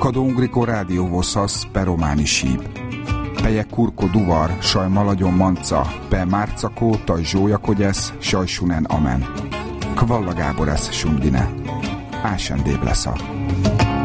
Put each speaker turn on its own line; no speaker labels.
Kadóungriko rádióvoszhasz pe románi síp. Peje kurko duvar, saj maladjon manca, pe márcakó, taj zsójakogyesz, saj sunen amen. Kvalla Gábor esz sundine. Ásendév lesza.